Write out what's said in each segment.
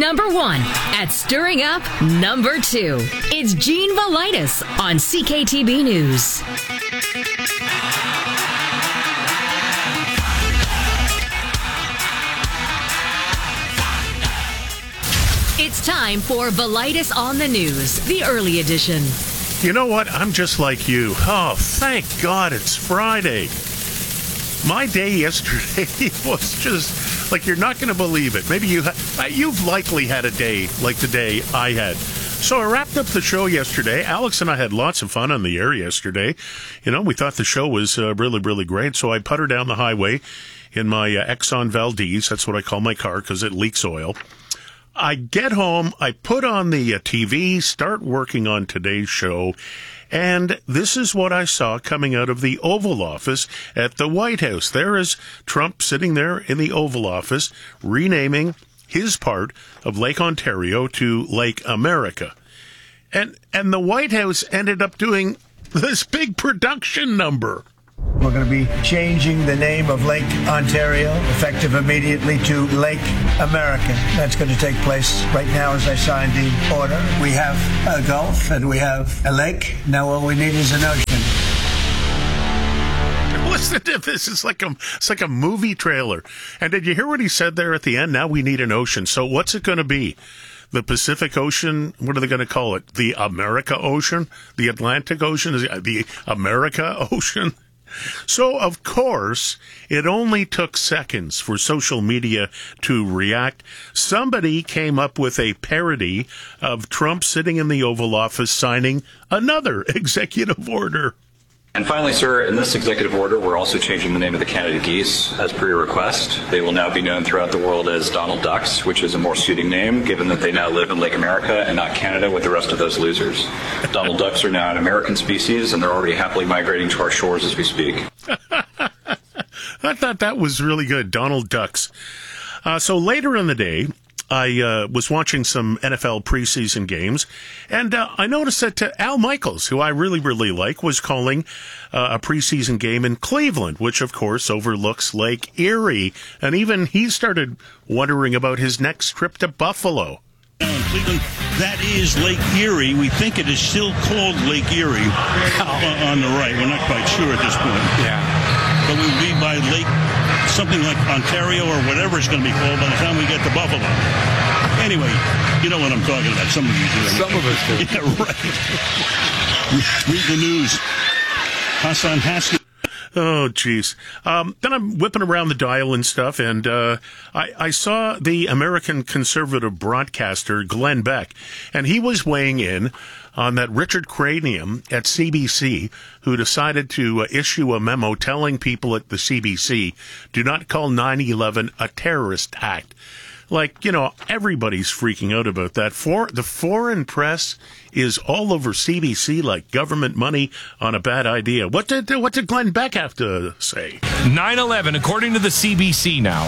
number 1 at stirring up number 2. It's Gene Valitis on CKTB News. It's time for Valitis on the News, the early edition. You know what? I'm just like you. Oh, thank God it's Friday. My day yesterday was just like, you're not going to believe it. Maybe you've likely had a day like the day I had. So I wrapped up the show yesterday. Alex and I had lots of fun on the air yesterday. You know, we thought the show was really, really great. So I puttered down the highway in my Exxon Valdez. That's what I call my car because it leaks oil. I get home, I put on the TV, start working on today's show, and this is what I saw coming out of the Oval Office at the White House. There is Trump sitting there in the Oval Office, renaming his part of Lake Ontario to Lake America. And the White House ended up doing this big production number. We're going to be changing the name of Lake Ontario, effective immediately, to Lake America. That's going to take place right now as I sign the order. We have a Gulf and we have a lake. Now all we need is an ocean. Listen to this. It's like a movie trailer. And did you hear what he said there at the end? Now we need an ocean. So what's it going to be? The Pacific Ocean? What are they going to call it? The America Ocean? The Atlantic Ocean? Is it the America Ocean? So, of course, it only took seconds for social media to react. Somebody came up with a parody of Trump sitting in the Oval Office signing another executive order. And finally, sir, in this executive order, we're also changing the name of the Canada Geese as per your request. They will now be known throughout the world as Donald Ducks, which is a more suiting name, given that they now live in Lake America and not Canada with the rest of those losers. Donald Ducks are now an American species, and they're already happily migrating to our shores as we speak. I thought that was really good, Donald Ducks. So later in the day, I was watching some NFL preseason games, and I noticed that Al Michaels, who I really, really like, was calling a preseason game in Cleveland, which, of course, overlooks Lake Erie. And even he started wondering about his next trip to Buffalo. Cleveland, that is Lake Erie. We think it is still called Lake Erie on the right. We're not quite sure at this point. Yeah. But we'll be by Lake something like Ontario or whatever it's going to be called by the time we get to Buffalo. Anyway, you know what I'm talking about. Some of you do. Some of us do. Yeah, right. Read the news. Hassan Haskell. Oh, geez. Then I'm whipping around the dial and stuff, and I saw the American conservative broadcaster, Glenn Beck, and he was weighing in on that Richard Cranium at CBC, who decided to issue a memo telling people at the CBC, do not call 9/11 a terrorist act. Like, you know, everybody's freaking out about that. The foreign press is all over CBC like government money on a bad idea. What did Glenn Beck have to say? 9/11, according to the CBC now,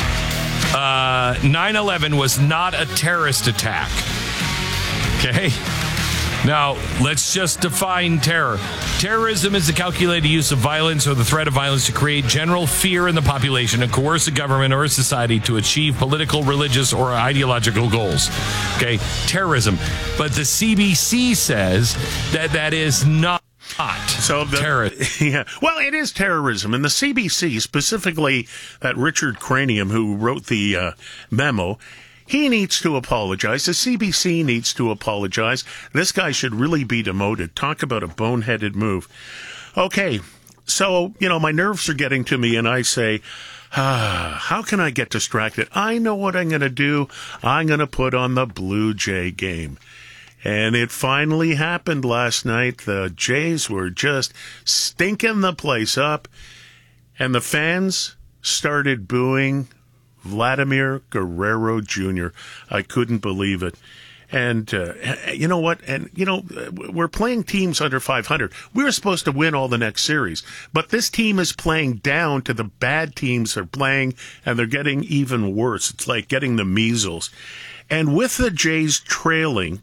9/11 was not a terrorist attack. Okay? Now, let's just define terror. Terrorism is the calculated use of violence or the threat of violence to create general fear in the population and coerce a government or a society to achieve political, religious, or ideological goals. Okay, terrorism. But the CBC says that is not terrorism. Yeah, well, it is terrorism. And the CBC, specifically that Richard Cranium who wrote the memo, he needs to apologize. The CBC needs to apologize. This guy should really be demoted. Talk about a boneheaded move. Okay, so, you know, my nerves are getting to me, and I say, how can I get distracted? I know what I'm going to do. I'm going to put on the Blue Jay game. And it finally happened last night. The Jays were just stinking the place up, and the fans started booing Vladimir Guerrero Jr. I couldn't believe it. And you know what? And, you know, we're playing teams under 500. We were supposed to win all the next series. But this team is playing down to the bad teams they're playing, and they're getting even worse. It's like getting the measles. And with the Jays trailing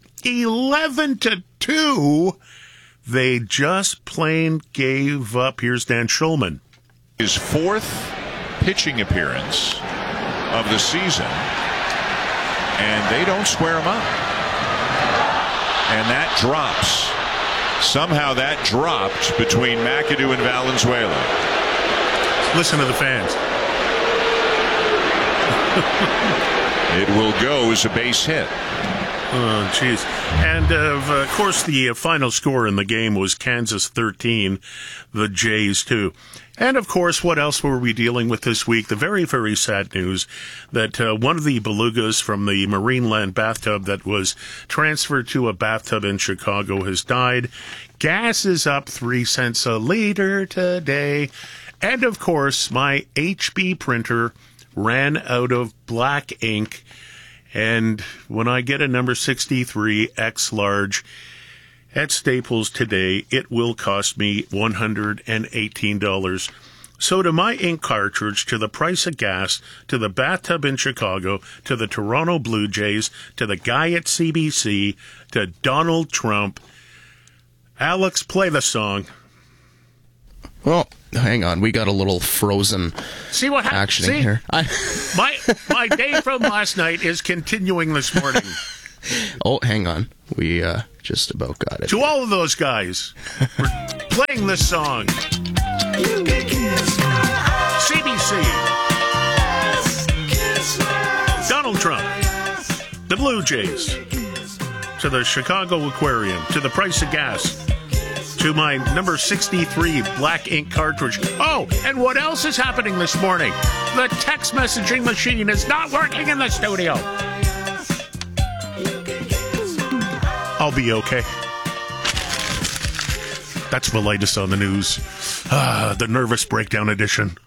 11-2, they just plain gave up. Here's Dan Schulman. His fourth pitching appearance of the season. and they don't square him up. And that drops. Somehow that dropped between McAdoo and Valenzuela. Listen to the fans. It will go as a base hit. Oh, jeez. And, of course, the final score in the game was Kansas 13, the Jays 2. And, of course, what else were we dealing with this week? The very, very sad news that one of the belugas from the Marineland bathtub that was transferred to a bathtub in Chicago has died. Gas is up 3 cents a liter today. And, of course, my HB printer ran out of black ink. And when I get a number 63 X large at Staples today, it will cost me $118. So to my ink cartridge, to the price of gas, to the bathtub in Chicago, to the Toronto Blue Jays, to the guy at CBC, to Donald Trump. Alex, play the song. Well, hang on. We got a little frozen action here. My day from last night is continuing this morning. Oh, hang on. We just about got it. To all of those guys, we're playing this song. CBC. Donald Trump. The Blue Jays. To the Chicago Aquarium. To the price of gas. To my number 63 black ink cartridge. Oh, and what else is happening this morning? The text messaging machine is not working in the studio. I'll be okay. That's the latest on the news. The nervous breakdown edition.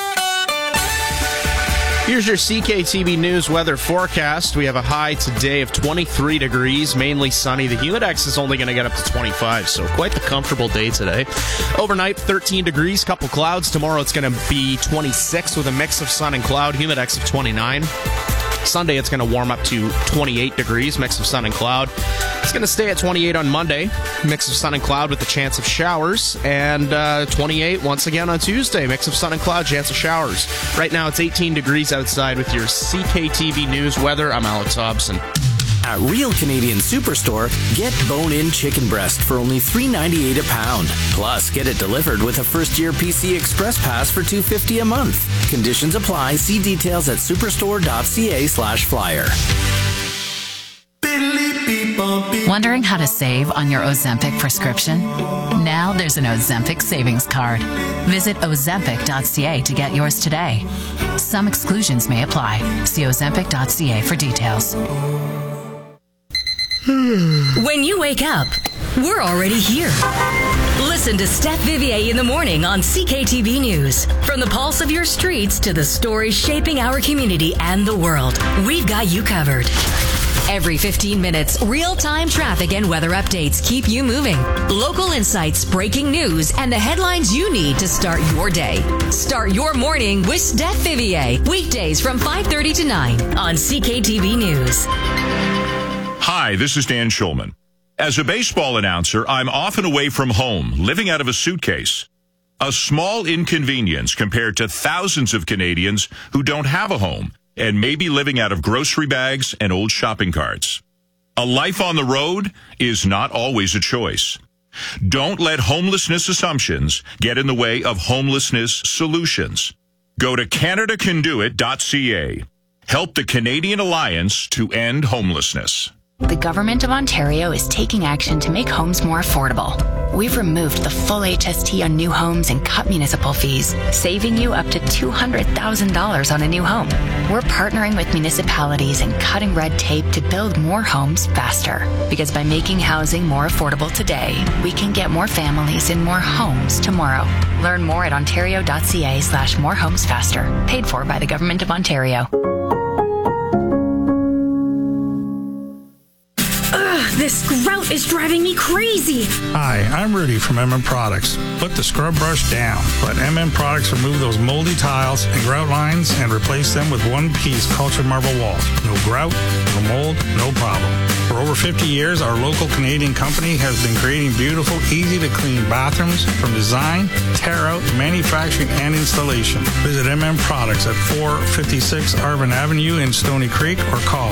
Here's your CKTB News weather forecast. We have a high today of 23 degrees, mainly sunny. The Humidex is only going to get up to 25, so quite the comfortable day today. Overnight, 13 degrees, couple clouds. Tomorrow it's going to be 26 with a mix of sun and cloud, Humidex of 29. Sunday, it's going to warm up to 28 degrees, mix of sun and cloud. It's going to stay at 28 on Monday, mix of sun and cloud with a chance of showers. And 28 once again on Tuesday, mix of sun and cloud, chance of showers. Right now, it's 18 degrees outside with your CKTV News weather. I'm Alex Hobson. At Real Canadian Superstore, get bone-in chicken breast for only $3.98 a pound. Plus, get it delivered with a first-year PC Express Pass for $2.50 a month. Conditions apply. See details at superstore.ca/flyer. Wondering how to save on your Ozempic prescription? Now there's an Ozempic savings card. Visit ozempic.ca to get yours today. Some exclusions may apply. See ozempic.ca for details. When you wake up, we're already here. Listen to Steph Vivier in the morning on CKTB News. From the pulse of your streets to the stories shaping our community and the world, we've got you covered. Every 15 minutes, real-time traffic and weather updates keep you moving. Local insights, breaking news, and the headlines you need to start your day. Start your morning with Steph Vivier. Weekdays from 5:30 to 9 on CKTB News. Hi, this is Dan Schulman. As a baseball announcer, I'm often away from home, living out of a suitcase. A small inconvenience compared to thousands of Canadians who don't have a home and may be living out of grocery bags and old shopping carts. A life on the road is not always a choice. Don't let homelessness assumptions get in the way of homelessness solutions. Go to CanadaCanDoIt.ca. Help the Canadian Alliance to end homelessness. The Government of Ontario is taking action to make homes more affordable. We've removed the full HST on new homes and cut municipal fees, saving you up to $200,000 on a new home. We're partnering with municipalities and cutting red tape to build more homes faster. Because by making housing more affordable today, we can get more families in more homes tomorrow. Learn more at ontario.ca/morehomesfaster. Paid for by the Government of Ontario. This grout is driving me crazy. Hi, I'm Rudy from MM Products. Put the scrub brush down. Let MM Products remove those moldy tiles and grout lines and replace them with one-piece cultured marble walls. No grout, no mold, no problem. For over 50 years, our local Canadian company has been creating beautiful, easy-to-clean bathrooms from design, tear-out, manufacturing, and installation. Visit MM Products at 456 Arvin Avenue in Stony Creek or call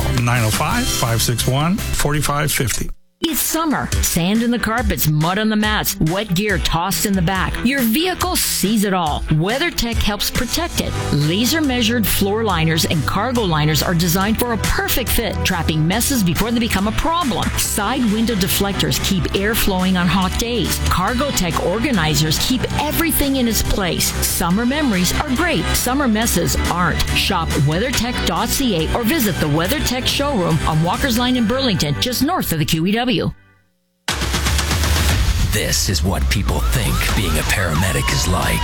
905-561-4550. It's summer. Sand in the carpets, mud on the mats, wet gear tossed in the back. Your vehicle sees it all. WeatherTech helps protect it. Laser-measured floor liners and cargo liners are designed for a perfect fit, trapping messes before they become a problem. Side window deflectors keep air flowing on hot days. Cargotech organizers keep everything in its place. Summer memories are great. Summer messes aren't. Shop WeatherTech.ca or visit the WeatherTech showroom on Walker's Line in Burlington, just north of the QEW. This is what people think being a paramedic is like.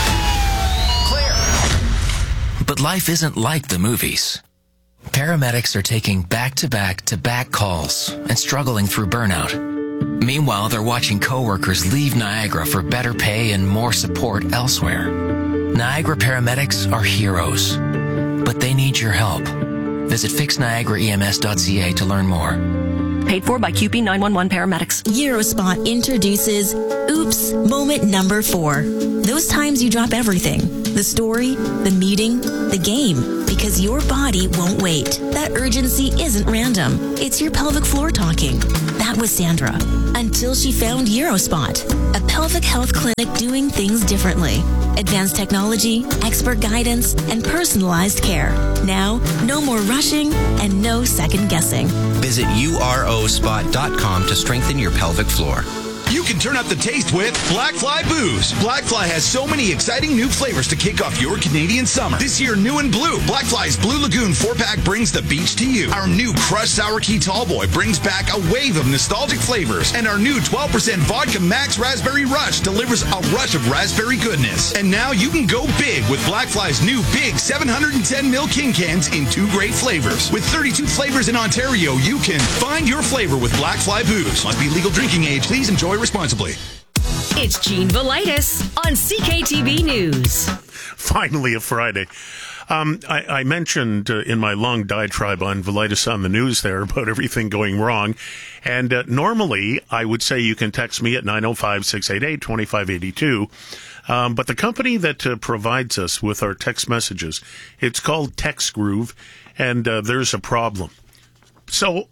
Clear! But life isn't like the movies. Paramedics are taking back-to-back-to-back calls and struggling through burnout. Meanwhile, they're watching coworkers leave Niagara for better pay and more support elsewhere. Niagara paramedics are heroes, but they need your help. Visit fixniagaraems.ca to learn more. Paid for by QP 911 paramedics. Eurospot introduces Oops Moment Number 4. Those times you drop everything. The story, the meeting, the game. Because your body won't wait. That urgency isn't random. It's your pelvic floor talking. That was Sandra. Until she found Eurospot, a pelvic health clinic doing things differently. Advanced technology, expert guidance, and personalized care. Now, no more rushing and no second guessing. Visit urospot.com to strengthen your pelvic floor. You can turn up the taste with Blackfly Booze. Blackfly has so many exciting new flavors to kick off your Canadian summer. This year, new and blue. Blackfly's Blue Lagoon 4-pack brings the beach to you. Our new Crushed Sour Key Tallboy brings back a wave of nostalgic flavors. And our new 12% Vodka Max Raspberry Rush delivers a rush of raspberry goodness. And now you can go big with Blackfly's new big 710ml King cans in 2 great flavors. With 32 flavors in Ontario, you can find your flavor with Blackfly Booze. Must be legal drinking age. Please enjoy responsibly. It's Gene Velitis on CKTB News. Finally, a Friday. I mentioned in my long diatribe on Velitis on the News there about everything going wrong. And normally, I would say you can text me at 905-688-2582. But the company that provides us with our text messages, it's called TextGroove, and there's a problem. So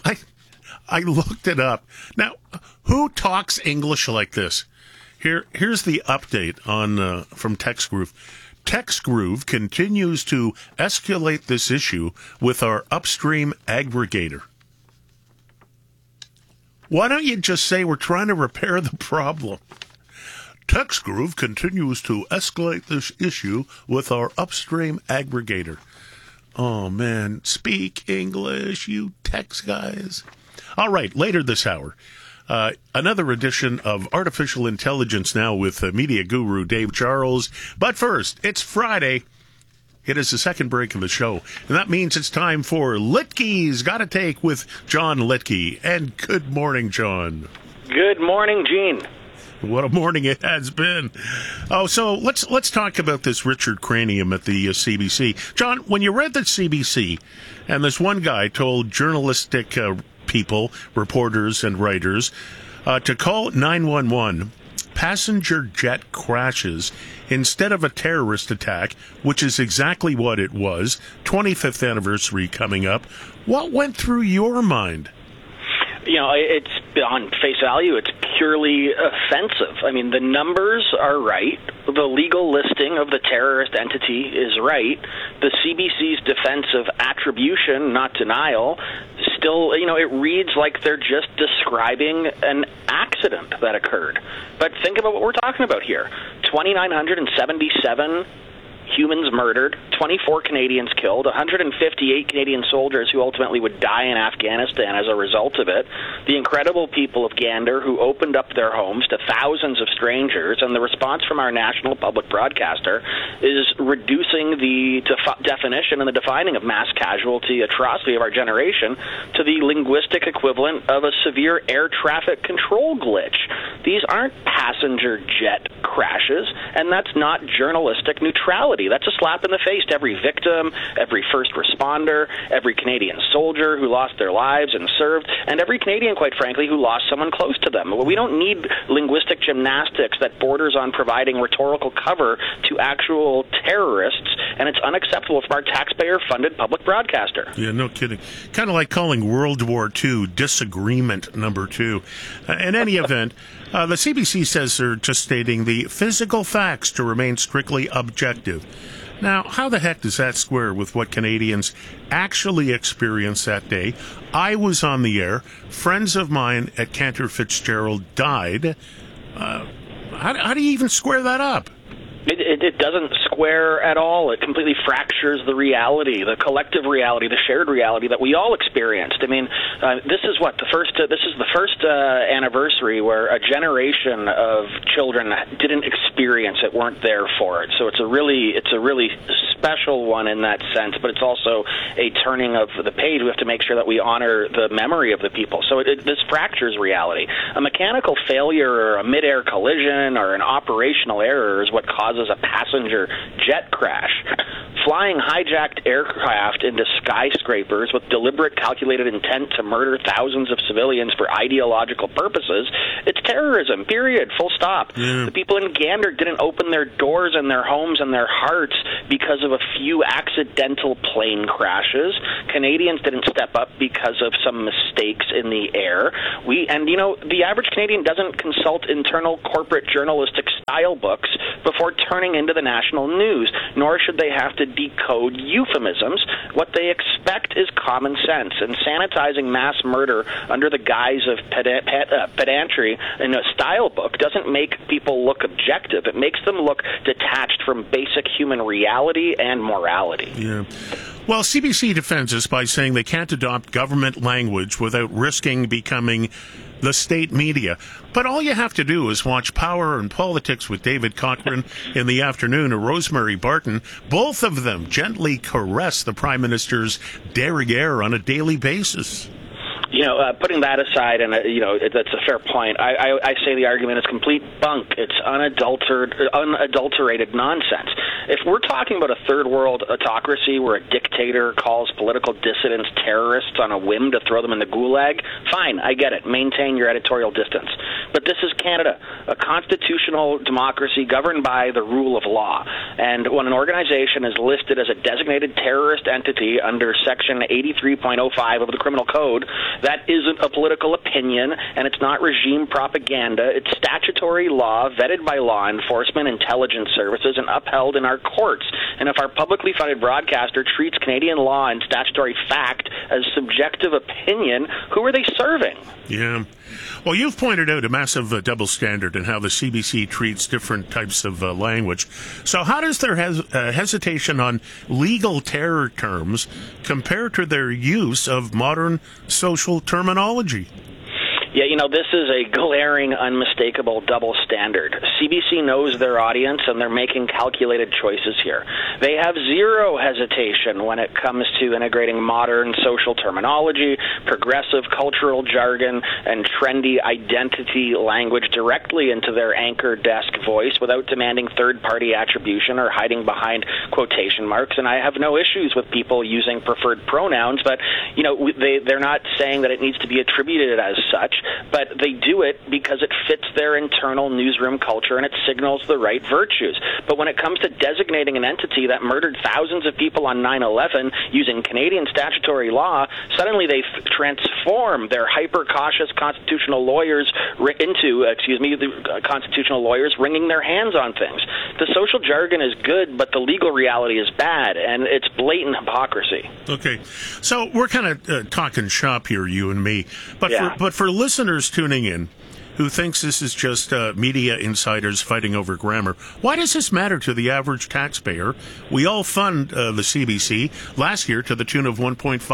I looked it up. Now, who talks English like this? Here's the update on from TextGroove. TextGroove continues to escalate this issue with our upstream aggregator. Why don't you just say we're trying to repair the problem? TextGroove continues to escalate this issue with our upstream aggregator. Oh, man. Speak English, you text guys. All right, later this hour, another edition of Artificial Intelligence Now with media guru Dave Charles. But first, it's Friday. It is the second break of the show, and that means it's time for Litke's Gotta Take with John Litke. And good morning, John. Good morning, Gene. What a morning it has been. Oh, so let's talk about this Richard Cranium at the CBC. John, when you read the CBC, and this one guy told journalistic people, reporters and writers, to call 911 passenger jet crashes instead of a terrorist attack, which is exactly what it was, 25th anniversary coming up. What went through your mind? You know, it's on face value, it's purely offensive. I mean, the numbers are right. The legal listing of the terrorist entity is right. The CBC's defense of attribution, not denial, still, you know, it reads like they're just describing an accident that occurred. But think about what we're talking about here. 2,977 humans murdered, 24 Canadians killed, 158 Canadian soldiers who ultimately would die in Afghanistan as a result of it, the incredible people of Gander who opened up their homes to thousands of strangers, and the response from our national public broadcaster is reducing the definition and the defining of mass casualty atrocity of our generation to the linguistic equivalent of a severe air traffic control glitch. These aren't passenger jet crashes, and that's not journalistic neutrality. reality. That's a slap in the face to every victim, every first responder, every Canadian soldier who lost their lives and served, and every Canadian, quite frankly, who lost someone close to them. We don't need linguistic gymnastics that borders on providing rhetorical cover to actual terrorists, and it's unacceptable from our taxpayer-funded public broadcaster. Yeah, no kidding. Kind of like calling World War II disagreement number 2. In any event, the CBC says they're just stating the physical facts to remain strictly objective. Now, how the heck does that square with what Canadians actually experienced that day? I was on the air. Friends of mine at Cantor Fitzgerald died. How do you even square that up? It doesn't square at all. It completely fractures the reality, the collective reality, the shared reality that we all experienced. I mean, this is the first anniversary where a generation of children didn't experience it, weren't there for it. So it's a really special one in that sense, but it's also a turning of the page. We have to make sure that we honor the memory of the people. So this fractures reality. A mechanical failure or a mid-air collision or an operational error is what causes a passenger jet crash. Flying hijacked aircraft into skyscrapers with deliberate, calculated intent to murder thousands of civilians for ideological purposes, it's terrorism, period, full stop. Yeah. The people in Gander didn't open their doors and their homes and their hearts because of a few accidental plane crashes. Canadians didn't step up because of some mistakes in the air. The average Canadian doesn't consult internal corporate journalistic style books before turning into the national news, nor should they have to decode euphemisms. What they expect is common sense, and sanitizing mass murder under the guise of pedantry in a style book doesn't make people look objective. It makes them look detached from basic human reality and morality. Yeah. Well, CBC defends us by saying they can't adopt government language without risking becoming the state media. But all you have to do is watch Power and Politics with David Cochran in the afternoon, or Rosemary Barton. Both of them gently caress the Prime Minister's derriere on a daily basis. Putting that aside, and that's a fair point. I say the argument is complete bunk. It's unadulterated nonsense. If we're talking about a third world autocracy where a dictator calls political dissidents terrorists on a whim to throw them in the gulag, fine, I get it. Maintain your editorial distance. But this is Canada, a constitutional democracy governed by the rule of law. And when an organization is listed as a designated terrorist entity under Section 83.05 of the Criminal Code, that isn't a political opinion, and it's not regime propaganda. It's statutory law vetted by law enforcement, intelligence services, and upheld in our courts. And if our publicly funded broadcaster treats Canadian law and statutory fact as subjective opinion, who are they serving? Yeah. Well, you've pointed out a massive double standard in how the CBC treats different types of language. So how does their hesitation on legal terror terms compare to their use of modern social terminology? Yeah, this is a glaring, unmistakable double standard. CBC knows their audience, and they're making calculated choices here. They have zero hesitation when it comes to integrating modern social terminology, progressive cultural jargon, and trendy identity language directly into their anchor desk voice without demanding third-party attribution or hiding behind quotation marks. And I have no issues with people using preferred pronouns, but, they're not saying that it needs to be attributed as such. But they do it because it fits their internal newsroom culture and it signals the right virtues. But when it comes to designating an entity that murdered thousands of people on 9/11 using Canadian statutory law, suddenly they transform their hyper-cautious constitutional lawyers the constitutional lawyers wringing their hands on things. The social jargon is good, but the legal reality is bad, and it's blatant hypocrisy. Okay, so we're kind of talking shop here, you and me. But for listeners tuning in who thinks this is just media insiders fighting over grammar, why does this matter to the average taxpayer? We all fund the CBC last year to the tune of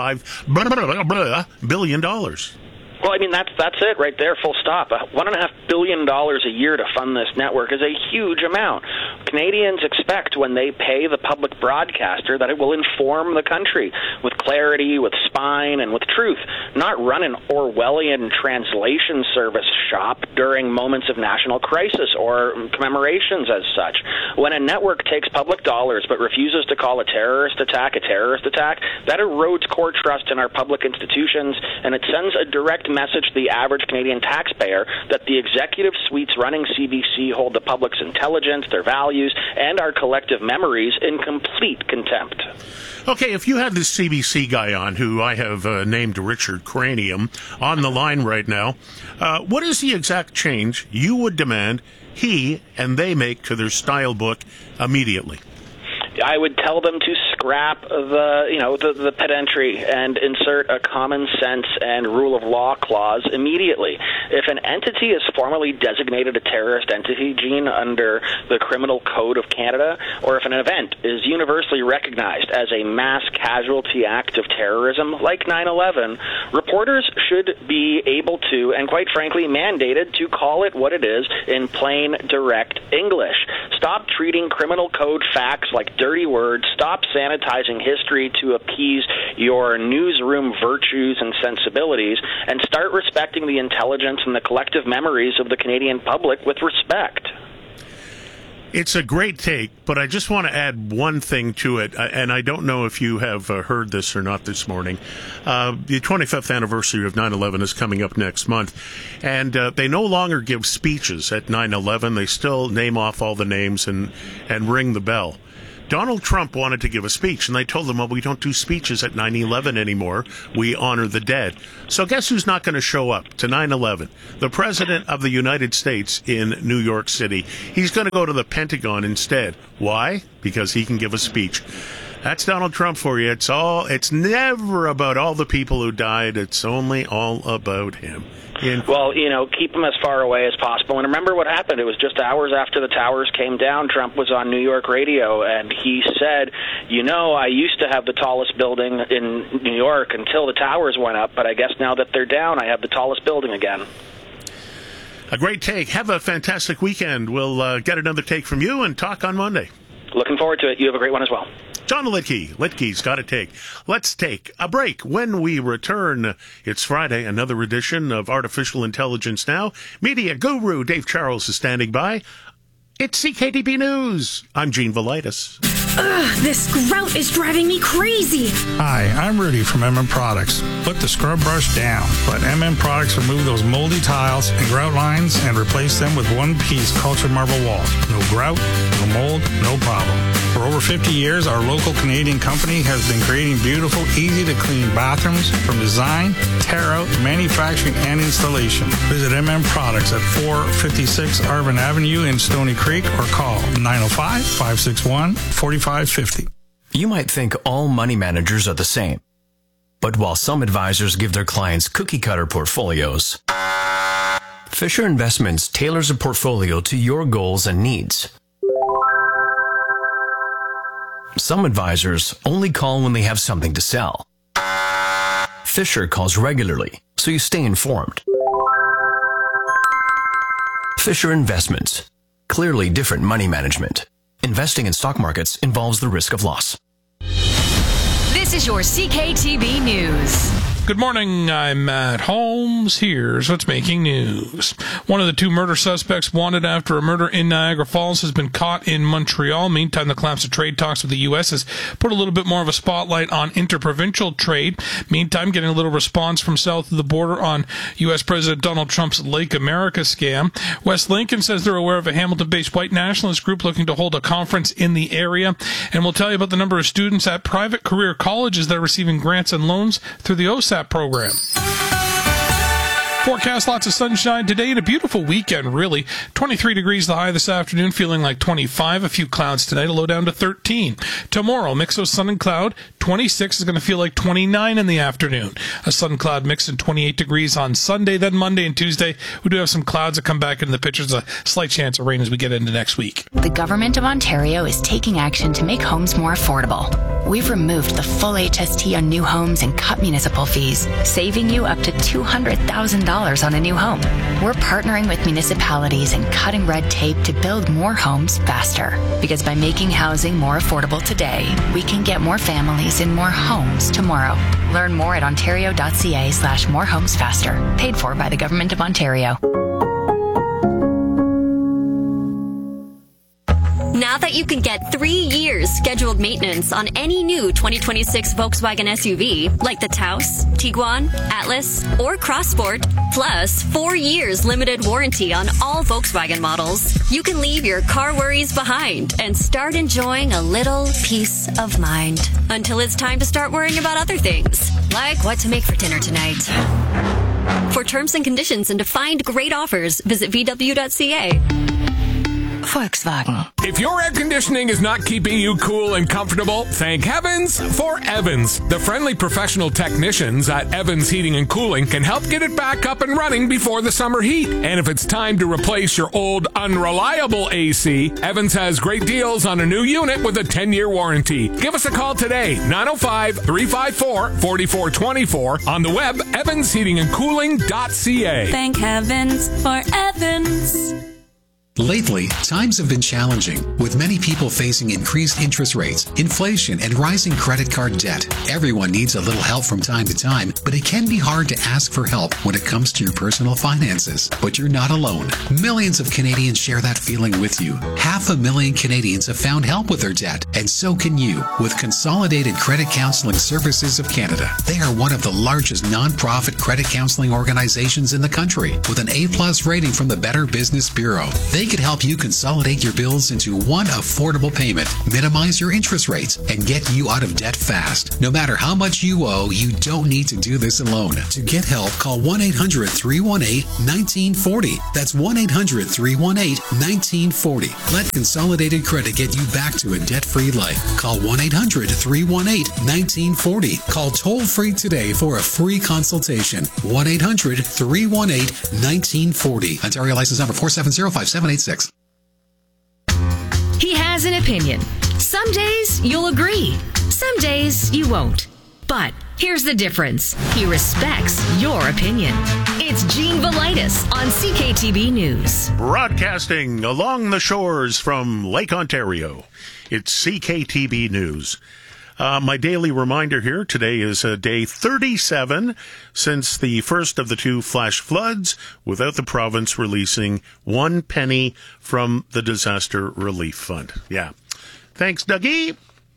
$1.5 billion. Well, I mean, that's it right there, full stop. $1.5 billion a year to fund this network is a huge amount. Canadians expect when they pay the public broadcaster that it will inform the country with clarity, with spine, and with truth, not run an Orwellian translation service shop during moments of national crisis or commemorations as such. When a network takes public dollars but refuses to call a terrorist attack, that erodes core trust in our public institutions, and it sends a direct message to the average Canadian taxpayer that the executive suites running CBC hold the public's intelligence, their values, and our collective memories in complete contempt. Okay, if you had this CBC guy on, who I have named Richard Cranium, on the line right now, what is the exact change you would demand he and they make to their style book immediately? I would tell them to scrap the pedantry and insert a common sense and rule of law clause immediately. If an entity is formally designated a terrorist entity, Gene, under the Criminal Code of Canada, or if an event is universally recognized as a mass casualty act of terrorism, like 9/11, reporters should be able to, and quite frankly mandated, to call it what it is in plain, direct English. Stop treating criminal code facts like dirty words. Stop sanitizing history to appease your newsroom virtues and sensibilities, and start respecting the intelligence and the collective memories of the Canadian public with respect. It's a great take, but I just want to add one thing to it, and I don't know if you have heard this or not this morning. The 25th anniversary of 9/11 is coming up next month, and they no longer give speeches at 9/11. They still name off all the names and ring the bell. Donald Trump wanted to give a speech, and they told him, well, we don't do speeches at 9/11 anymore. We honor the dead. So guess who's not going to show up to 9/11? The President of the United States in New York City. He's going to go to the Pentagon instead. Why? Because he can give a speech. That's Donald Trump for you. It's never about all the people who died. It's only all about him. Well, keep him as far away as possible. And remember what happened. It was just hours after the towers came down. Trump was on New York radio, and he said, I used to have the tallest building in New York until the towers went up, but I guess now that they're down, I have the tallest building again. A great take. Have a fantastic weekend. We'll get another take from you and talk on Monday. Looking forward to it. You have a great one as well. John Litke. Litke's got a take. Let's take a break. When we return, it's Friday, another edition of Artificial Intelligence Now. Media guru Dave Charles is standing by. It's CKTB News. I'm Gene Velitis. Ugh, this grout is driving me crazy. Hi, I'm Rudy from MM Products. Put the scrub brush down. Let MM Products remove those moldy tiles and grout lines and replace them with one-piece cultured marble walls. No grout, no mold, no problem. For over 50 years, our local Canadian company has been creating beautiful, easy-to-clean bathrooms from design, tear-out, manufacturing, and installation. Visit MM Products at 456 Arvin Avenue in Stony Creek or call 905-561-4550. You might think all money managers are the same. But while some advisors give their clients cookie-cutter portfolios, Fisher Investments tailors a portfolio to your goals and needs. Some advisors only call when they have something to sell. Fisher calls regularly, so you stay informed. Fisher Investments. Clearly different money management. Investing in stock markets involves the risk of loss. This is your CKTB News. Good morning, I'm Matt Holmes. Here's what's making news. One of the two murder suspects wanted after a murder in Niagara Falls has been caught in Montreal. Meantime, the collapse of trade talks with the U.S. has put a little bit more of a spotlight on interprovincial trade. Meantime, getting a little response from south of the border on U.S. President Donald Trump's Lake America scam. West Lincoln says they're aware of a Hamilton-based white nationalist group looking to hold a conference in the area. And we'll tell you about the number of students at private career colleges that are receiving grants and loans through the OSAP program. Forecast, lots of sunshine today and a beautiful weekend, really. 23 degrees the high this afternoon, feeling like 25. A few clouds tonight, a low down to 13. Tomorrow, mix of sun and cloud. 26 is going to feel like 29 in the afternoon. A sun cloud mix and 28 degrees on Sunday. Then Monday and Tuesday, we do have some clouds that come back into the picture. There's a slight chance of rain as we get into next week. The Government of Ontario is taking action to make homes more affordable. We've removed the full HST on new homes and cut municipal fees, saving you up to $200,000 on a new home. We're partnering with municipalities and cutting red tape to build more homes faster. Because by making housing more affordable today, we can get more families in more homes tomorrow. Learn more at ontario.ca/morehomesfaster. Paid for by the Government of Ontario. Now that you can get 3 years scheduled maintenance on any new 2026 Volkswagen SUV, like the Taos, Tiguan, Atlas, or Crossport, plus 4 years limited warranty on all Volkswagen models, you can leave your car worries behind and start enjoying a little peace of mind. Until it's time to start worrying about other things, like what to make for dinner tonight. For terms and conditions and to find great offers, visit VW.ca. Volkswagen. If your air conditioning is not keeping you cool and comfortable, thank heavens for Evans. The friendly professional technicians at Evans Heating and Cooling can help get it back up and running before the summer heat. And if it's time to replace your old unreliable AC, Evans has great deals on a new unit with a 10-year warranty. Give us a call today, 905-354-4424, on the web, evansheatingandcooling.ca. Thank heavens for Evans. Lately, times have been challenging, with many people facing increased interest rates, inflation, and rising credit card debt. Everyone needs a little help from time to time, but it can be hard to ask for help when it comes to your personal finances. But you're not alone. Millions of Canadians share that feeling with you. 500,000 Canadians have found help with their debt, and so can you, with Consolidated Credit Counseling Services of Canada. They are one of the largest non-profit credit counseling organizations in the country, with an A+ rating from the Better Business Bureau. They could help you consolidate your bills into one affordable payment, minimize your interest rates, and get you out of debt fast. No matter how much you owe, you don't need to do this alone. To get help, call 1-800-318-1940. That's 1-800-318-1940. Let Consolidated Credit get you back to a debt-free life. Call 1-800-318-1940. Call toll-free today for a free consultation. 1-800-318-1940. Ontario license number 4705786. He has an opinion. Some days you'll agree. Some days you won't. But here's the difference. He respects your opinion. It's Gene Velitis on CKTB News. Broadcasting along the shores from Lake Ontario. It's CKTB News. My daily reminder here, today is day 37 since the first of the two flash floods, without the province releasing 1 penny from the Disaster Relief Fund. Yeah. Thanks, Dougie.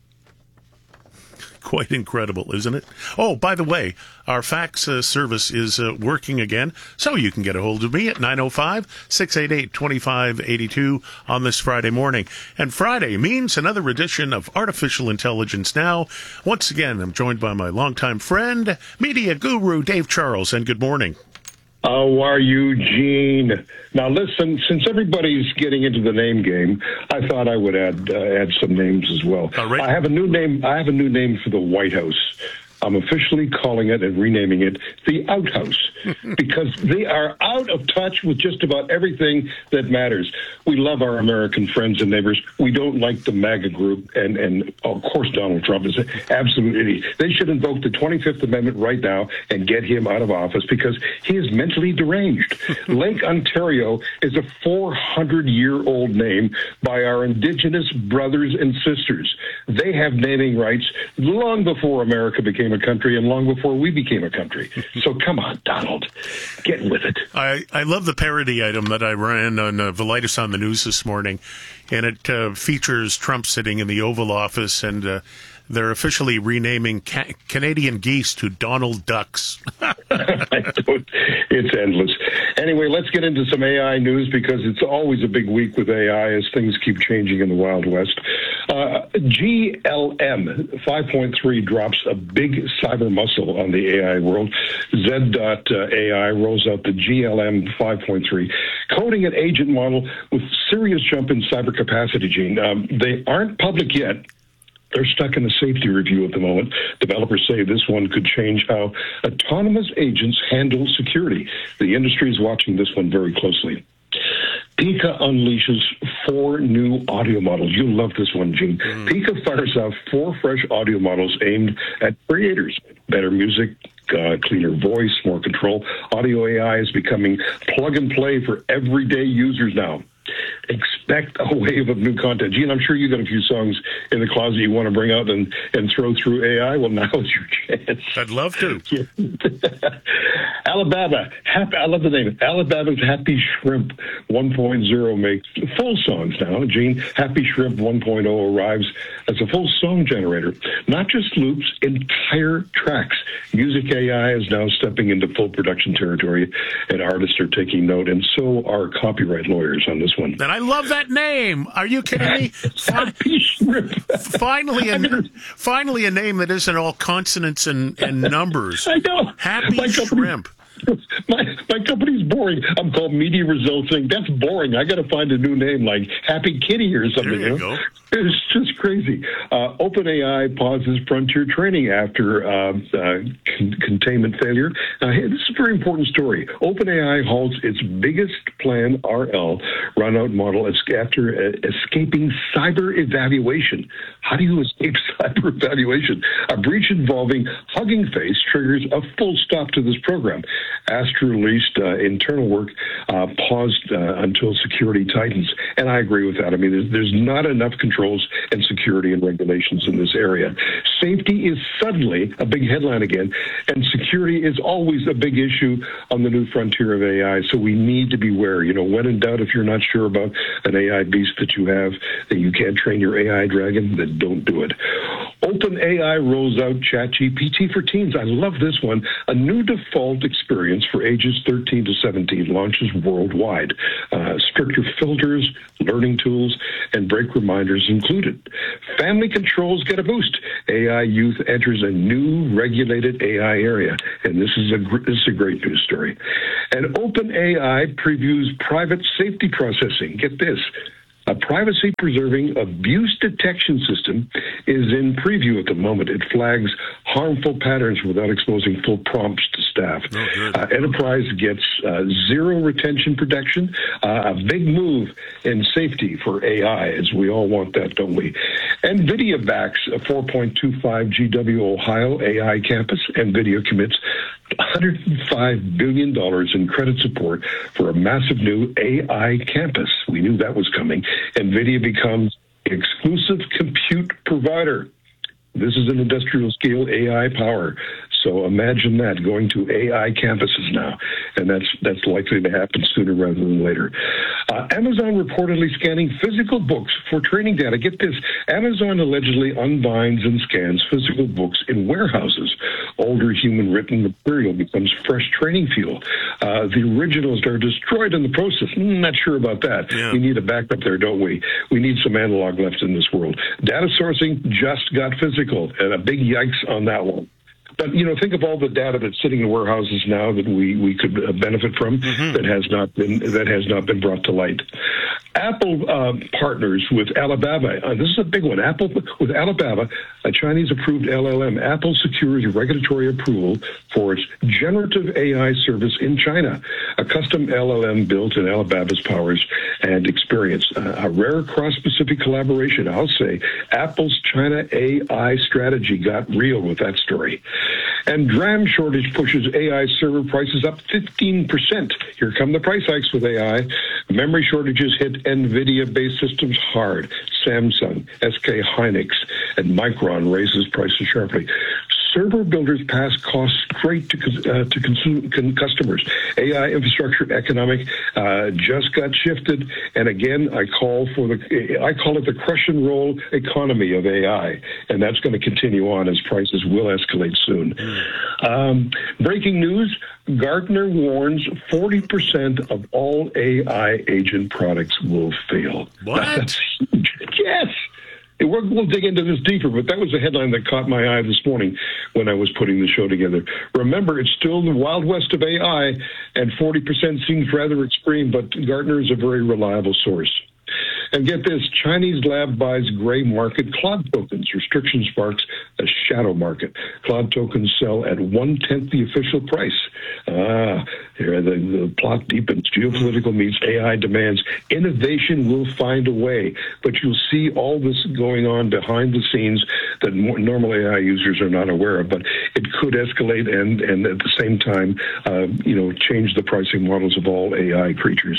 Quite incredible, isn't it? Oh, by the way, our fax service is working again, so you can get a hold of me at 905-688-2582 on this Friday morning. And Friday means another edition of Artificial Intelligence Now. Once again, I'm joined by my longtime friend, media guru Dave Charles, and good morning. How are you, Gene? Now, listen, since everybody's getting into the name game, I thought I would add some names as well. Right. I have a new name for the White House. I'm officially calling it and renaming it the Outhouse because they are out of touch with just about everything that matters. We love our American friends and neighbors. We don't like the MAGA group, and of course Donald Trump is an absolute idiot. They should invoke the 25th Amendment right now and get him out of office because he is mentally deranged. Lake Ontario is a 400-year-old name by our Indigenous brothers and sisters. They have naming rights long before America became a country and long before we became a country. So come on, Donald, get with it. I love the parody item that I ran on Velitis on the News this morning, and it features Trump sitting in the Oval Office, and they're officially renaming Canadian geese to Donald Ducks. It's endless. Anyway, let's get into some AI news because it's always a big week with AI as things keep changing in the Wild West. GLM 5.3 drops a big cyber muscle on the AI world. Z.AI rolls out the GLM 5.3, coding an agent model with serious jump in cyber capacity, Gene. They aren't public yet. They're stuck in a safety review at the moment. Developers say this one could change how autonomous agents handle security. The industry is watching this one very closely. Pika unleashes 4 new audio models. You'll love this one, Gene. Pika fires off 4 fresh audio models aimed at creators. Better music, cleaner voice, more control. Audio AI is becoming plug and play for everyday users now. Expect a wave of new content. Gene, I'm sure you got a few songs in the closet you want to bring out and throw through AI. Well, now is your chance. I'd love to. Alabama. I love the name. Alabama's Happy Shrimp 1.0 makes full songs now. Gene, Happy Shrimp 1.0 arrives as a full song generator. Not just loops, entire tracks. Music AI is now stepping into full production territory, and artists are taking note, and so are copyright lawyers on this one. And I love that name. Are you kidding me? Happy Shrimp. Finally a name that isn't all consonants and numbers. I know. Happy Shrimp. My company's boring. I'm called Media Results Inc. That's boring. I got to find a new name like Happy Kitty or something. There you go. It's just crazy. OpenAI pauses frontier training after containment failure. Hey, this is a very important story. OpenAI halts its biggest planned RL run-out model after escaping cyber evaluation. How do you escape cyber evaluation? A breach involving Hugging Face triggers a full stop to this program. Astra released internal work paused until security tightens. And I agree with that. I mean, there's not enough controls and security and regulations in this area. Safety is suddenly a big headline again, and security is always a big issue on the new frontier of AI. So we need to beware. You know, when in doubt, if you're not sure about an AI beast that you have, that you can't train your AI dragon, then don't do it. OpenAI rolls out ChatGPT for teens. I love this one. A new default experience for ages 13 to 17 launches worldwide. Stricter filters, learning tools, and break reminders included. Family controls get a boost. AI youth enters a new regulated AI area, and this is a great news story. And OpenAI previews private safety processing. Get this. A privacy-preserving abuse detection system is in preview at the moment. It flags harmful patterns without exposing full prompts to staff. Enterprise gets zero retention protection, a big move in safety for AI, as we all want that, don't we? NVIDIA backs a $4.25 GW Ohio AI campus. NVIDIA commits $105 billion in credit support for a massive new AI campus. We knew that was coming. NVIDIA becomes exclusive compute provider. This is an industrial scale AI power. So imagine that going to AI campuses now, and that's likely to happen sooner rather than later. Amazon reportedly scanning physical books for training data. Get this, Amazon allegedly unbinds and scans physical books in warehouses. Older human-written material becomes fresh training fuel. The originals are destroyed in the process. Not sure about that. Yeah. We need a backup there, don't we? We need some analog left in this world. Data sourcing just got physical, and a big yikes on that one. But, you know, think of all the data that's sitting in warehouses now that we could benefit from that has not been brought to light. Apple partners with Alibaba. This is a big one. Apple with Alibaba, a Chinese-approved LLM. Apple secures regulatory approval for its generative AI service in China. A custom LLM built in Alibaba's powers and experience. A rare cross-Pacific collaboration. I'll say Apple's China AI strategy got real with that story. And DRAM shortage pushes AI server prices up 15%. Here come the price hikes with AI. Memory shortages hit NVIDIA-based systems hard. Samsung, SK Hynix, and Micron raises prices sharply. Server builders pass costs straight to customers. AI infrastructure economic just got shifted, and again, I call it the crush and roll economy of AI, and that's going to continue on as prices will escalate soon. Breaking news: Gartner warns 40% of all AI agent products will fail. What? That's huge. Yes. We'll dig into this deeper, but that was a headline that caught my eye this morning when I was putting the show together. Remember, it's still the Wild West of AI, and 40% seems rather extreme, but Gartner is a very reliable source. And get this, Chinese lab buys gray market Claude tokens. Restriction sparks a shadow market. Claude tokens sell at 1/10 the official price. Here the plot deepens. Geopolitical meets AI demands. Innovation will find a way, but you'll see all this going on behind the scenes that normal AI users are not aware of. But it could escalate and at the same time, change the pricing models of all AI creatures.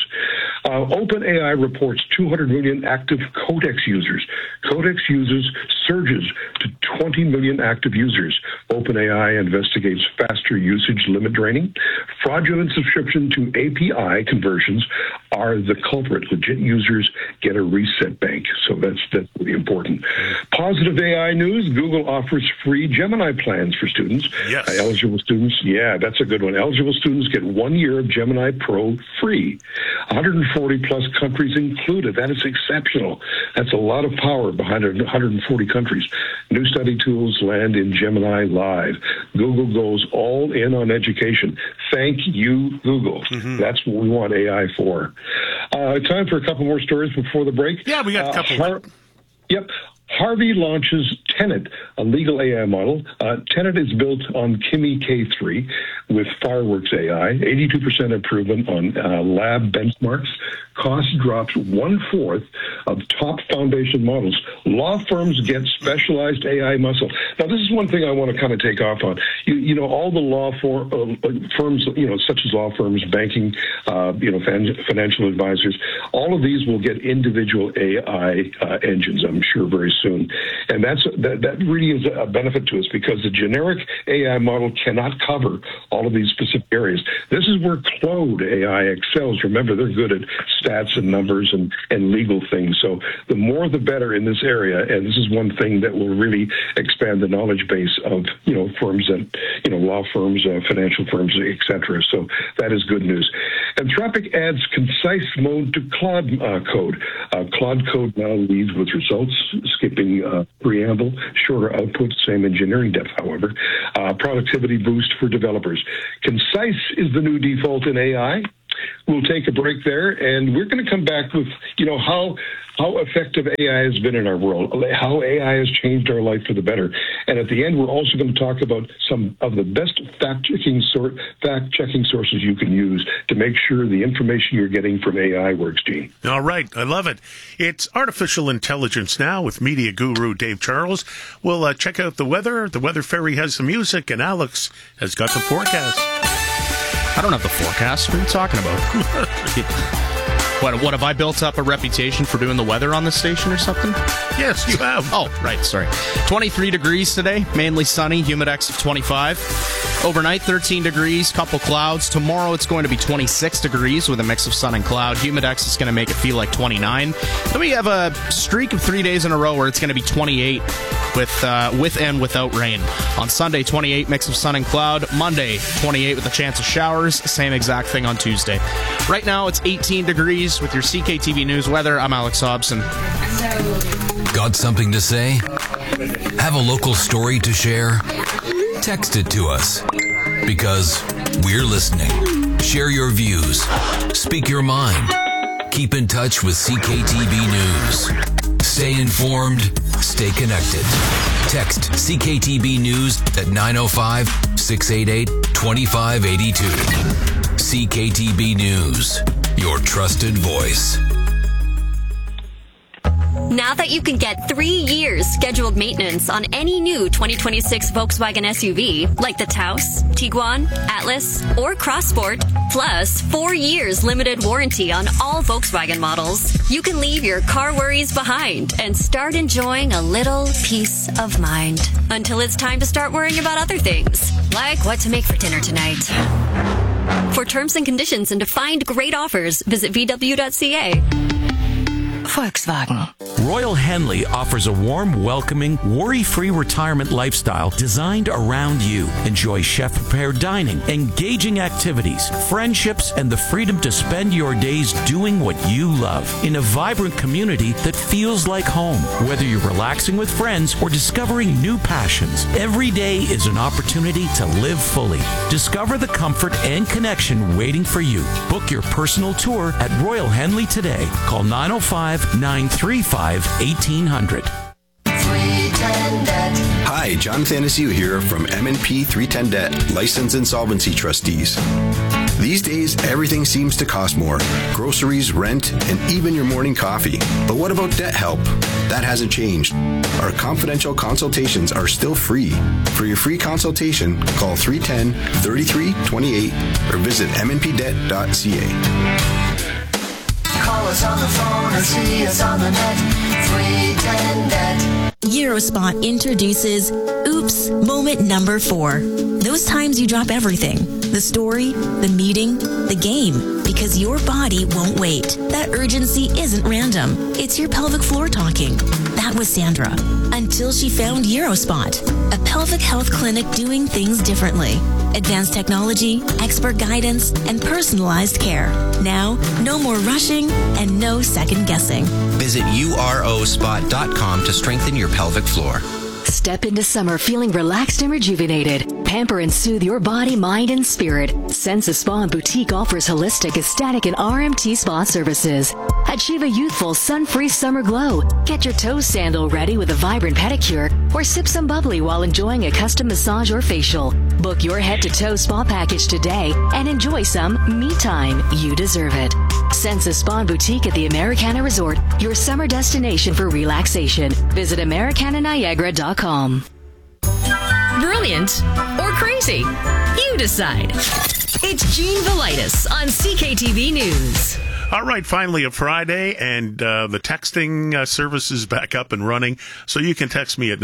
OpenAI reports 200 million active Codex users. Codex users surges to 20 million active users. OpenAI investigates faster usage limit draining. Fraudulent subscription to API conversions are the culprit. Legit users get a reset bank. So that's really important. Positive AI news. Google offers free Gemini plans for students. Yes. Eligible students. Yeah, that's a good one. Eligible students get 1 year of Gemini Pro free. 140 plus countries included. That is exceptional. That's a lot of power behind 140 countries. New study tools land in Gemini Live. Google goes all in on education. Thank you, Google. That's what we want AI for. Time for a couple more stories before the break. Yeah, we got a couple. Yep. Harvey launches Tenet, a legal AI model. Tenet is built on Kimi K3 with Fireworks AI, 82% improvement on lab benchmarks. Cost drops 1/4 of top foundation models. Law firms get specialized AI muscle. Now, this is one thing I want to kind of take off on. All the law firms, such as law firms, banking, financial advisors, all of these will get individual AI engines, I'm sure, very soon. And that really is a benefit to us because the generic AI model cannot cover all of these specific areas. This is where Claude AI excels. Remember, they're good at stats and numbers and legal things. So the more the better in this area. And this is one thing that will really expand the knowledge base of, firms and, law firms, financial firms, etc. So that is good news. Anthropic adds concise mode to Claude Code. Claude Code now leads with results, skipping preamble, shorter output, same engineering depth, however. Productivity boost for developers. Concise is the new default in AI. We'll take a break there, and we're going to come back with, how effective AI has been in our world, how AI has changed our life for the better. And at the end, we're also going to talk about some of the best fact-checking sources you can use to make sure the information you're getting from AI works, Gene. All right. I love it. It's artificial intelligence now with media guru Dave Charles. We'll check out the weather. The Weather Fairy has some music, and Alex has got the forecast. I don't have the forecast. What are you talking about? What, have I built up a reputation for doing the weather on the station or something? Yes, you have. Oh, right, sorry. 23 degrees today, mainly sunny, humidex of 25. Overnight, 13 degrees, couple clouds. Tomorrow, it's going to be 26 degrees with a mix of sun and cloud. Humidex is going to make it feel like 29. Then we have a streak of 3 days in a row where it's going to be 28 with and without rain. On Sunday, 28, mix of sun and cloud. Monday, 28 with a chance of showers. Same exact thing on Tuesday. Right now, it's 18 degrees. With your CKTV News weather, I'm Alex Hobson. Got something to say? Have a local story to share? Text it to us. Because we're listening. Share your views. Speak your mind. Keep in touch with CKTV News. Stay informed. Stay connected. Text CKTB News at 905-688-2582. CKTB News, your trusted voice. Now that you can get 3 years scheduled maintenance on any new 2026 Volkswagen SUV, like the Taos, Tiguan, Atlas, or Crossport, plus 4 years limited warranty on all Volkswagen models, you can leave your car worries behind and start enjoying a little peace of mind. Until it's time to start worrying about other things, like what to make for dinner tonight. For terms and conditions and to find great offers, visit VW.ca. Volkswagen. Royal Henley offers a warm, welcoming, worry-free retirement lifestyle designed around you. Enjoy chef-prepared dining, engaging activities, friendships, and the freedom to spend your days doing what you love in a vibrant community that feels like home. Whether you're relaxing with friends or discovering new passions, every day is an opportunity to live fully. Discover the comfort and connection waiting for you. Book your personal tour at Royal Henley today. Call 905-935-1800. Hi, Jonathan Anastasia here from M&P 310 Debt, Licensed Insolvency Trustees. These days, everything seems to cost more. Groceries, rent, and even your morning coffee. But what about debt help? That hasn't changed. Our confidential consultations are still free. For your free consultation, call 310-3328 or visit mnpdebt.ca. Call us on the phone or see us on the net. 310 Debt. Eurospot introduces Oops, Moment Number 4. Those times you drop everything. The story, the meeting, the game. Because your body won't wait. That urgency isn't random. It's your pelvic floor talking. That was Sandra. Until she found Eurospot, a pelvic health clinic doing things differently. Advanced technology, expert guidance, and personalized care. Now, no more rushing and no second guessing. Visit urospot.com to strengthen your pelvic floor. Step into summer feeling relaxed and rejuvenated. Pamper and soothe your body, mind, and spirit. Sensa Spa and Boutique offers holistic, aesthetic, and RMT spa services. Achieve a youthful, sun-free summer glow. Get your toe sandal ready with a vibrant pedicure, or sip some bubbly while enjoying a custom massage or facial. Book your head-to-toe spa package today and enjoy some me time. You deserve it. Sensa Spa and Boutique at the Americana Resort, your summer destination for relaxation. Visit AmericanaNiagara.com. Brilliant or crazy? You decide. It's Gene Velitis on CKTV News. All right, finally a Friday, and the texting service is back up and running, so you can text me at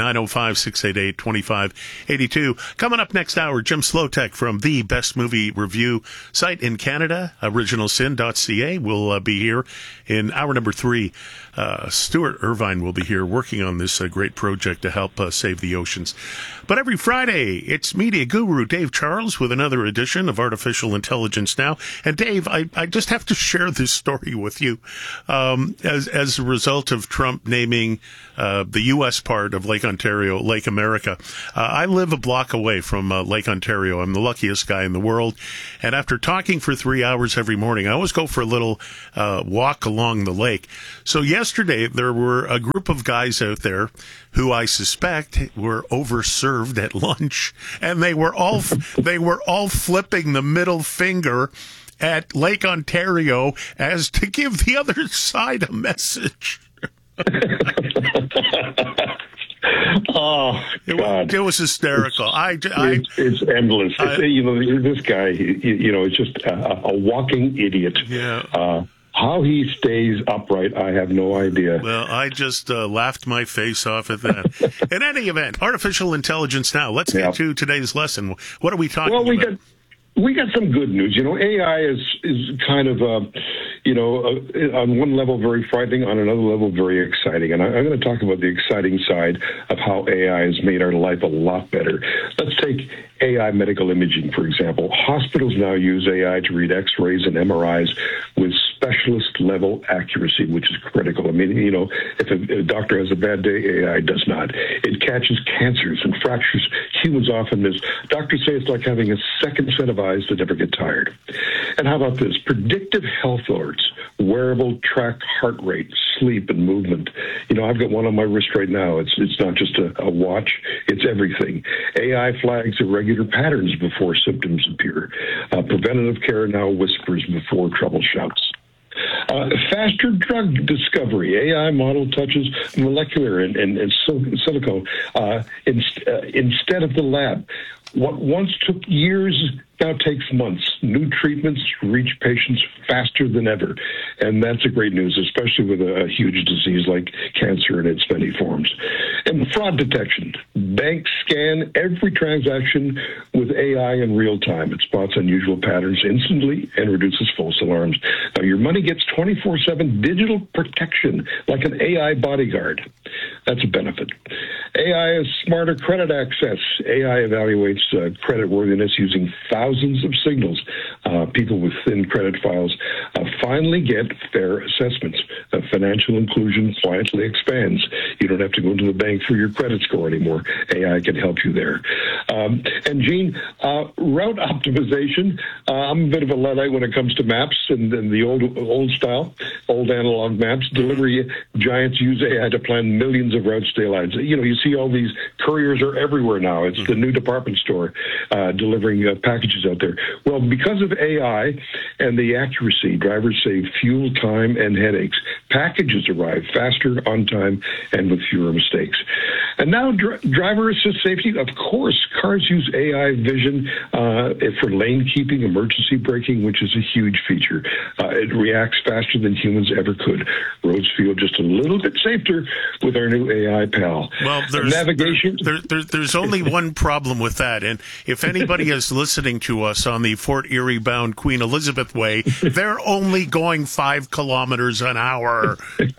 905-688-2582. Coming up next hour, Jim Slotek from the Best Movie Review site in Canada, originalsin.ca, will be here in hour number 3. Stuart Irvine will be here working on this great project to help save the oceans. But every Friday, it's media guru Dave Charles with another edition of Artificial Intelligence Now. And Dave, I just have to share this story with you. As a result of Trump naming the U.S. part of Lake Ontario, Lake America, I live a block away from Lake Ontario. I'm the luckiest guy in the world. And after talking for 3 hours every morning, I always go for a little walk along the lake. So yesterday, there were a group of guys out there who I suspect were overserved at lunch, and they were all flipping the middle finger at Lake Ontario as to give the other side a message. Oh, God. It was hysterical. It's endless. This guy, is just a walking idiot. Yeah. How he stays upright, I have no idea. Well, I just laughed my face off at that. In any event, Artificial Intelligence Now. Let's get to today's lesson. What are we talking about? We got some good news. AI is kind of, on one level very frightening, on another level very exciting. And I'm going to talk about the exciting side of how AI has made our life a lot better. Let's take AI medical imaging, for example. Hospitals now use AI to read X-rays and MRIs with specialist-level accuracy, which is critical. I mean, if a doctor has a bad day, AI does not. It catches cancers and fractures humans often miss. Doctors say it's like having a second set of eyes that never get tired. And how about this? Predictive health alerts, wearable track heart rate, sleep, and movement. I've got one on my wrist right now. It's not just a watch. It's everything. AI flags irregular patterns before symptoms appear. Preventative care now whispers before trouble shouts. Faster drug discovery. AI model touches molecular and silicone instead of the lab. What once took years now takes months. New treatments reach patients faster than ever. And that's a great news, especially with a huge disease like cancer in its many forms. And fraud detection. Banks scan every transaction with AI in real time. It spots unusual patterns instantly and reduces false alarms. Now, your money gets 24/7 digital protection, like an AI bodyguard. That's a benefit. AI is smarter credit access. AI evaluates creditworthiness using thousands of signals. People with thin credit files finally get fair assessments. Financial inclusion quietly expands. You don't have to go to the bank for your credit score anymore. AI can help you there. And Gene, route optimization. I'm a bit of a Luddite when it comes to maps and the old style, old analog maps. Delivery giants use AI to plan millions of routes, stay lines. You know, you see all these couriers are everywhere now. It's the new department store delivering packages out there. Well, because of AI and the accuracy, drivers save fuel, time, and headaches. Packages arrive faster, on time, and with fewer mistakes. And now driver assist safety. Of course, cars use AI vision for lane keeping, emergency braking, which is a huge feature. It reacts faster than humans ever could. Roads feel just a little bit safer with our new AI pal. Well, there's only one problem with that, and if anybody is listening to us on the Fort Erie bound Queen Elizabeth Way, they're only going 5 kilometers an hour.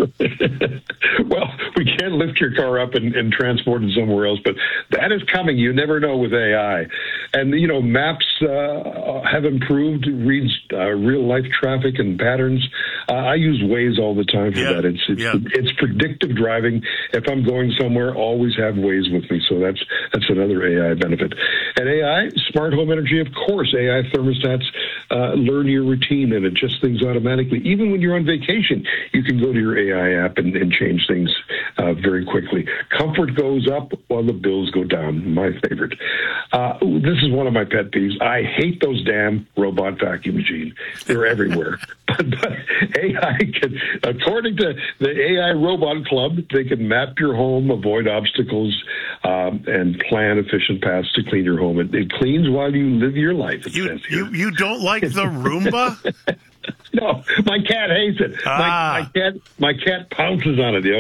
Well, we can't lift your car up and transport it somewhere else, but that is coming. You never know with AI. And, you know, maps have improved, reads real-life traffic and patterns. I use Waze all the time for that. It's predictive driving. If I'm going somewhere, always have Waze with me. So that's another AI benefit. And AI, smart home energy, of course. AI thermostats learn your routine and adjust things automatically. Even when you're on vacation, you can go to your AI app and change things very quickly. Comfort goes up while the bills go down. My favorite. This is one of my pet peeves. I hate those damn robot vacuum machines. They're everywhere. But AI can, according to the AI Robot Club, they can map your home, avoid obstacles, and plan efficient paths to clean your home. It cleans while you live your life. You don't like the Roomba? No, my cat hates it. My cat pounces on it.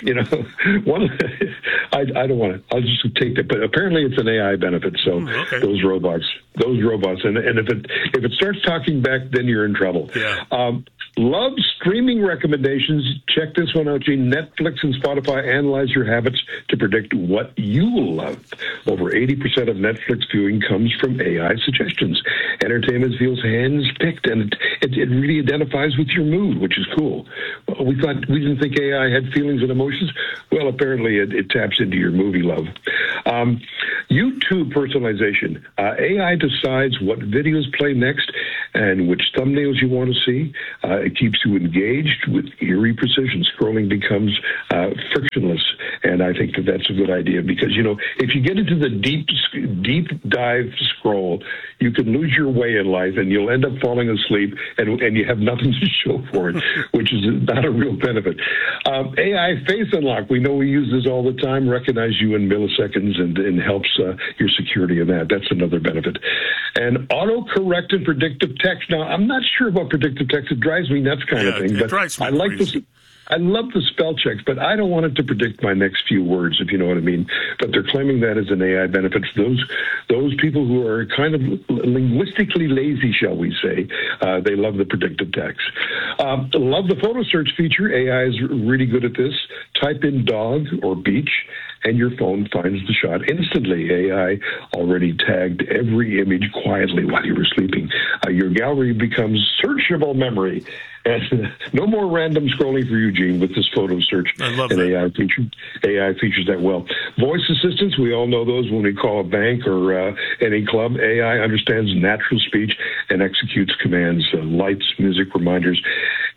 I don't want to. I'll just take that. But apparently, it's an AI benefit. So those robots, and if it starts talking back, then you're in trouble. Yeah. Love streaming recommendations. Check this one out, Gene. Netflix and Spotify analyze your habits to predict what you will love. Over 80% of Netflix viewing comes from AI suggestions. Entertainment feels hand-picked, and it really identifies with your mood, which is cool. We didn't think AI had feelings and emotions. Well, apparently it taps into your movie love. YouTube personalization. AI decides what videos play next and which thumbnails you want to see. It keeps you engaged with eerie precision. Scrolling becomes frictionless, and I think that's a good idea because, if you get into the deep dive scroll, you can lose your way in life, and you'll end up falling asleep, and you have nothing to show for it, which is not a real benefit. AI face unlock. We know we use this all the time. Recognize you in milliseconds and helps your security in that. That's another benefit. And autocorrect and predictive text. Now, I'm not sure about predictive text. It drives me nuts kind of thing. But I like this. I love the spell checks, but I don't want it to predict my next few words, if you know what I mean. But they're claiming that as an AI benefit for those people who are kind of linguistically lazy, shall we say. They love the predictive text. Love the photo search feature. AI is really good at this. Type in dog or beach, and your phone finds the shot instantly. AI already tagged every image quietly while you were sleeping. Your gallery becomes searchable memory. And no more random scrolling for you, Gene, with this photo search. I love that. AI features that well. Voice assistants, we all know those when we call a bank or any club. AI understands natural speech and executes commands, lights, music, reminders.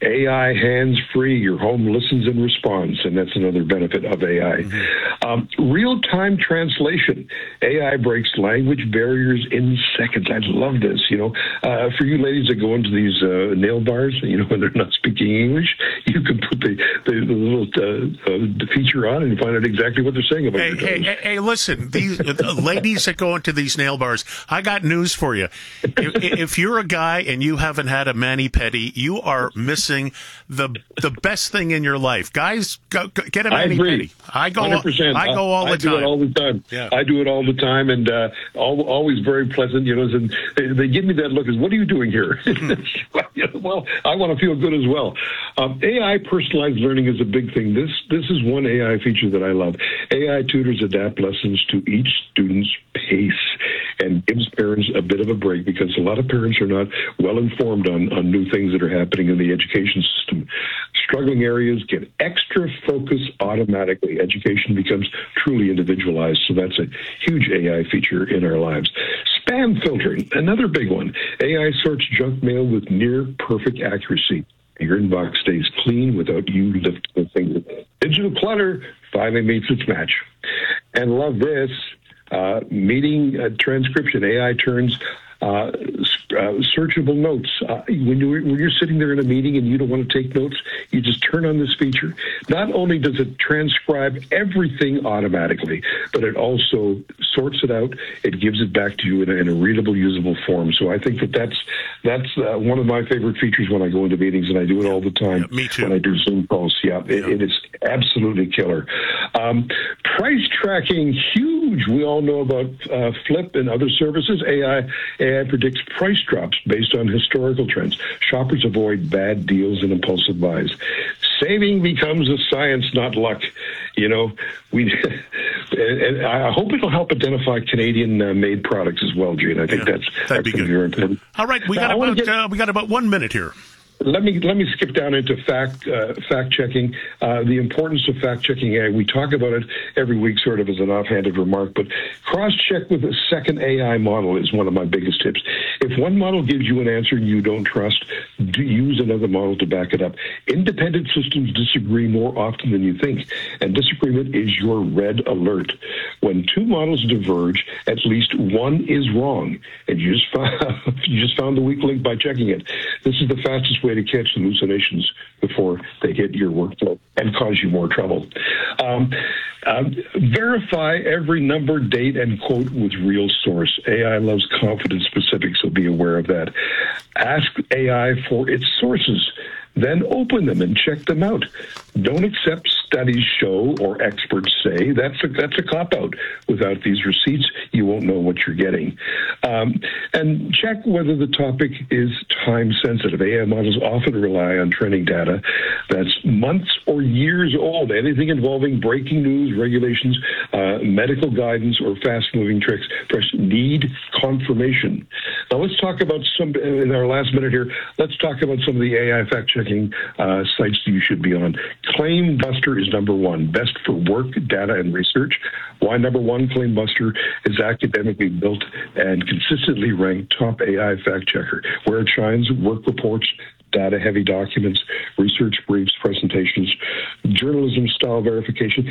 AI hands-free. Your home listens and responds, and that's another benefit of AI. Real-time translation. AI breaks language barriers in seconds. I love this. For you ladies that go into these nail bars, when they're not speaking English, you can put the little the feature on and find out exactly what they're saying about your toes. Hey, listen, these ladies that go into these nail bars, I got news for you. If you're a guy and you haven't had a mani-pedi, you are missing the best thing in your life. Guys, get a mani-pedi. I go 100%. I go all the time. I do it all the time. Yeah. I do it all the time, and always very pleasant. And they give me that look as, what are you doing here? Well, I want to feel good as well. AI personalized learning is a big thing. This is one AI feature that I love. AI tutors adapt lessons to each student's pace and gives parents a bit of a break, because a lot of parents are not well informed on new things that are happening in the education system. Struggling areas get extra focus automatically. Education becomes truly individualized, so that's a huge AI feature in our lives. Spam filtering, another big one. AI sorts junk mail with near perfect accuracy. Your inbox stays clean without you lifting a finger. Digital clutter finally meets its match. And love this, meeting transcription. AI turns searchable notes. When you're sitting there in a meeting and you don't want to take notes, you just turn on this feature. Not only does it transcribe everything automatically, but it also sorts it out. It gives it back to you in a readable, usable form. So I think that's one of my favorite features when I go into meetings, and I do it all the time. Me too. When I do Zoom calls. It is absolutely killer. Price tracking, huge. We all know about Flip and other services. AI predicts price drops based on historical trends. Shoppers avoid bad deals and impulsive buys. Saving becomes a science, not luck. And I hope it'll help identify Canadian-made products as well, Gene. I think that'd be good. Very important. All right, we got about 1 minute here. Let me skip down into fact checking. The importance of fact checking AI. We talk about it every week, sort of as an offhanded remark, but cross check with a second AI model is one of my biggest tips. If one model gives you an answer you don't trust, use another model to back it up. Independent systems disagree more often than you think, and disagreement is your red alert. When two models diverge, at least one is wrong, and you just found the weak link by checking it. This is the fastest way to catch hallucinations before they hit your workflow and cause you more trouble. Verify every number, date, and quote with real source. AI loves confidence specific, so be aware of that. Ask AI for its sources, then open them and check them out. Don't accept studies show or experts say. That's a cop-out. Without these receipts, you won't know what you're getting. And check whether the topic is time-sensitive. AI models often rely on training data that's months or years old. Anything involving breaking news, regulations, medical guidance, or fast-moving tricks, need confirmation. Now let's talk about in our last minute here, let's talk about some of the AI fact-checking sites that you should be on. ClaimBuster is number one, best for work, data, and research. Why number one? ClaimBuster is academically built and consistently ranked top AI fact checker. Where it shines, work reports, data-heavy documents, research briefs, presentations, journalism-style verification.